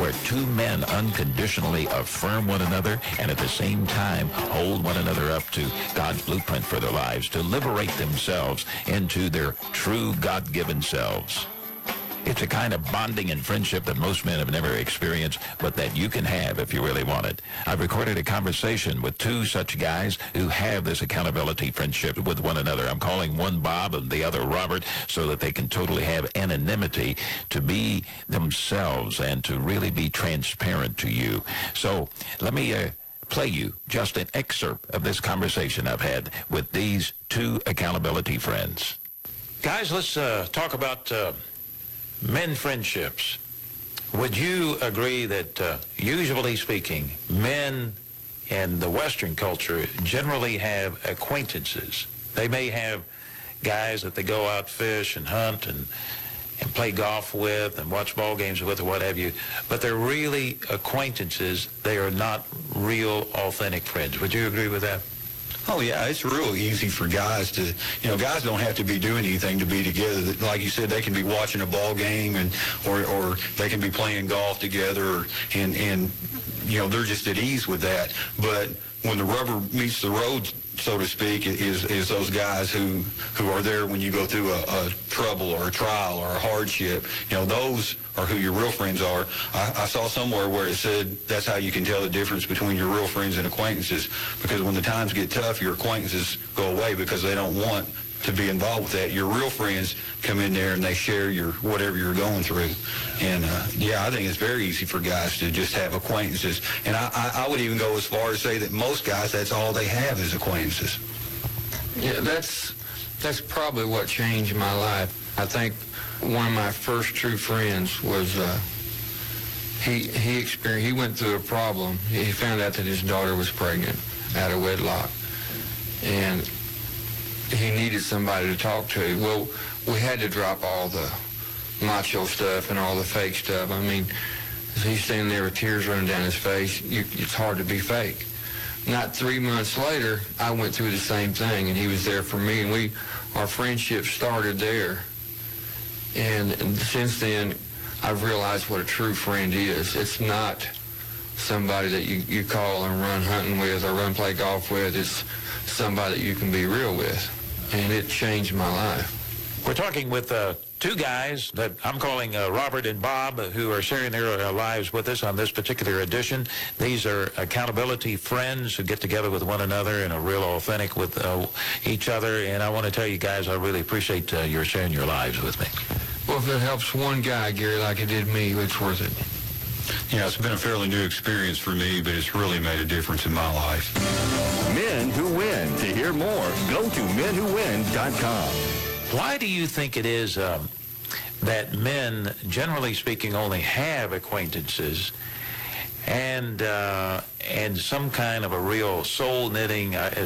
where two men unconditionally affirm one another and at the same time hold one another up to God's blueprint for their lives to liberate themselves into their true God-given selves. It's a kind of bonding and friendship that most men have never experienced, but that you can have if you really want it. I've recorded a conversation with two such guys who have this accountability friendship with one another. I'm calling one Bob and the other Robert so that they can totally have anonymity to be themselves and to really be transparent to you. So let me play you just an excerpt of this conversation I've had with these two accountability friends. Guys, let's talk about men friendships. Would you agree that, usually speaking, men in the Western culture generally have acquaintances? They may have guys that they go out, fish and hunt and play golf with and watch ball games with or what have you, but they're really acquaintances. They are not real, authentic friends. Would you agree with that? Oh, yeah, it's real easy for guys to, guys don't have to be doing anything to be together. Like you said, they can be watching a ball game or they can be playing golf together and they're just at ease with that. But when the rubber meets the road, so to speak, is those guys who are there when you go through a trouble or a trial or a hardship. Those are who your real friends are. I saw somewhere where it said that's how you can tell the difference between your real friends and acquaintances, because when the times get tough, your acquaintances go away because they don't want to be involved with that. Your real friends come in there and they share your whatever you're going through. And I think it's very easy for guys to just have acquaintances. And I would even go as far as say that most guys, that's all they have is acquaintances. Yeah, that's probably what changed my life. I think one of my first true friends was he went through a problem. He found out that his daughter was pregnant out of wedlock, and he needed somebody to talk to. Well, we had to drop all the macho stuff and all the fake stuff. I mean, he's standing there with tears running down his face. It's hard to be fake. Not 3 months later, I went through the same thing, and he was there for me, and our friendship started there. And since then, I've realized what a true friend is. It's not somebody that you call and run hunting with or run play golf with. It's somebody that you can be real with. And it changed my life. We're talking with two guys that I'm calling Robert and Bob, who are sharing their lives with us on this particular edition. These are accountability friends who get together with one another and are real authentic with each other. And I want to tell you guys, I really appreciate your sharing your lives with me. Well, if it helps one guy, Gary, like it did me, it's worth it. Yeah, it's been a fairly new experience for me, but it's really made a difference in my life. Men Who Win. To hear more, go to menwhowin.com. Why do you think it is that men, generally speaking, only have acquaintances and some kind of a real soul knitting,